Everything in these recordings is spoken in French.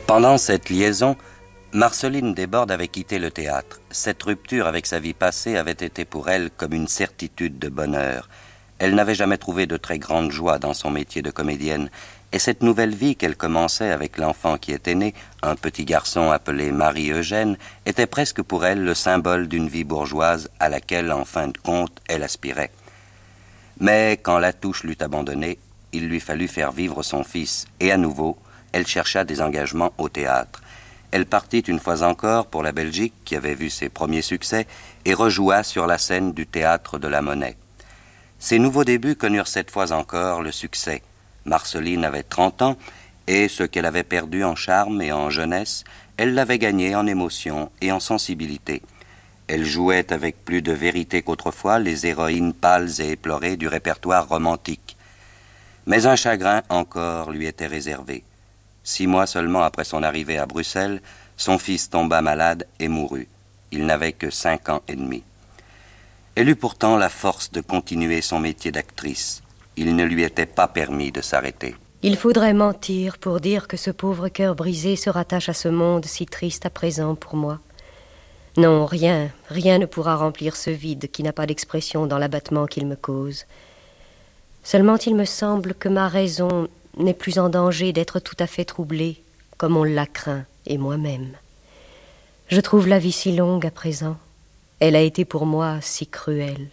Pendant cette liaison, Marceline Desbordes avait quitté le théâtre. Cette rupture avec sa vie passée avait été pour elle comme une certitude de bonheur. Elle n'avait jamais trouvé de très grande joie dans son métier de comédienne, et cette nouvelle vie qu'elle commençait avec l'enfant qui était né, un petit garçon appelé Marie-Eugène, était presque pour elle le symbole d'une vie bourgeoise à laquelle, en fin de compte, elle aspirait. Mais quand Latouche l'eut abandonnée, il lui fallut faire vivre son fils, et à nouveau, elle chercha des engagements au théâtre. Elle partit une fois encore pour la Belgique, qui avait vu ses premiers succès, et rejoua sur la scène du théâtre de la Monnaie. Ses nouveaux débuts connurent cette fois encore le succès. Marceline avait 30 ans, et ce qu'elle avait perdu en charme et en jeunesse, elle l'avait gagné en émotion et en sensibilité. Elle jouait avec plus de vérité qu'autrefois les héroïnes pâles et éplorées du répertoire romantique. Mais un chagrin encore lui était réservé. 6 mois seulement après son arrivée à Bruxelles, son fils tomba malade et mourut. Il n'avait que 5 ans et demi. Elle eut pourtant la force de continuer son métier d'actrice. Il ne lui était pas permis de s'arrêter. Il faudrait mentir pour dire que ce pauvre cœur brisé se rattache à ce monde si triste à présent pour moi. Non, rien ne pourra remplir ce vide qui n'a pas d'expression dans l'abattement qu'il me cause. Seulement il me semble que ma raison n'est plus en danger d'être tout à fait troublée, comme on l'a craint, et moi-même. Je trouve la vie si longue à présent. Elle a été pour moi si cruelle.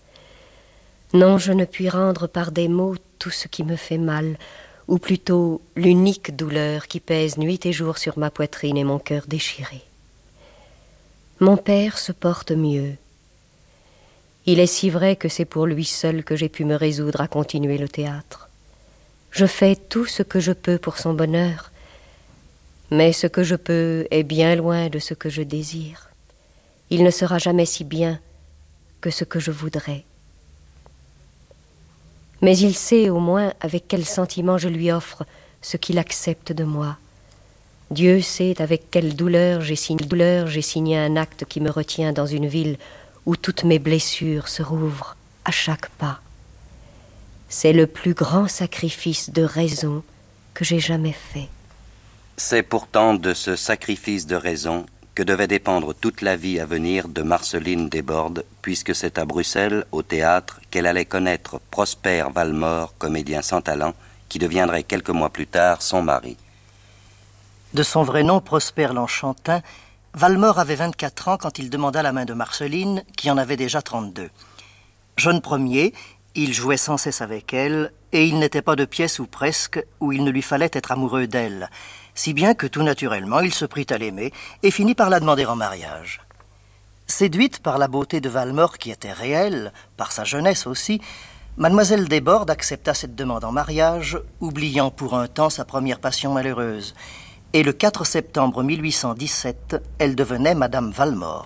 Non, je ne puis rendre par des mots tout ce qui me fait mal, ou plutôt l'unique douleur qui pèse nuit et jour sur ma poitrine et mon cœur déchiré. Mon père se porte mieux. Il est si vrai que c'est pour lui seul que j'ai pu me résoudre à continuer le théâtre. Je fais tout ce que je peux pour son bonheur, mais ce que je peux est bien loin de ce que je désire. Il ne sera jamais si bien que ce que je voudrais. Mais il sait au moins avec quel sentiment je lui offre ce qu'il accepte de moi. Dieu sait avec quelle douleur j'ai signé un acte qui me retient dans une ville où toutes mes blessures se rouvrent à chaque pas. C'est le plus grand sacrifice de raison que j'ai jamais fait. C'est pourtant de ce sacrifice de raison que devait dépendre toute la vie à venir de Marceline Desbordes, puisque c'est à Bruxelles, au théâtre, qu'elle allait connaître Prosper Valmore, comédien sans talent, qui deviendrait quelques mois plus tard son mari. De son vrai nom, Prosper l'Enchantin, Valmore avait 24 ans quand il demanda la main de Marceline, qui en avait déjà 32. Jeune premier, il jouait sans cesse avec elle, et il n'était pas de pièce ou presque où il ne lui fallait être amoureux d'elle, si bien que tout naturellement il se prit à l'aimer et finit par la demander en mariage. Séduite par la beauté de Valmore qui était réelle, par sa jeunesse aussi, Mademoiselle Desbordes accepta cette demande en mariage, oubliant pour un temps sa première passion malheureuse. Et le 4 septembre 1817, elle devenait Madame Valmore.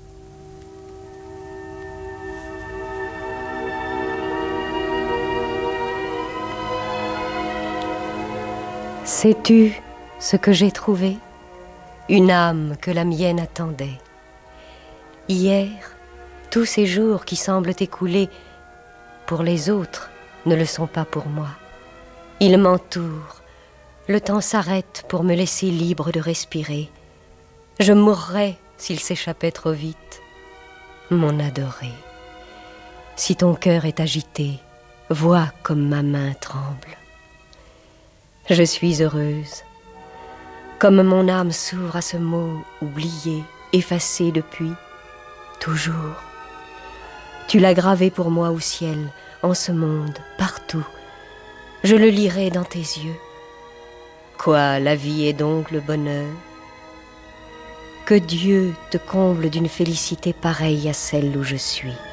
Sais-tu ce que j'ai trouvé? Une âme que la mienne attendait. Hier, tous ces jours qui semblent écoulés pour les autres ne le sont pas pour moi. Ils m'entourent. Le temps s'arrête pour me laisser libre de respirer. Je mourrais s'il s'échappait trop vite. Mon adoré, si ton cœur est agité, vois comme ma main tremble. Je suis heureuse. Comme mon âme s'ouvre à ce mot oublié, effacé depuis, toujours. Tu l'as gravé pour moi au ciel, en ce monde, partout. Je le lirai dans tes yeux. Quoi, la vie est donc le bonheur? Que Dieu te comble d'une félicité pareille à celle où je suis.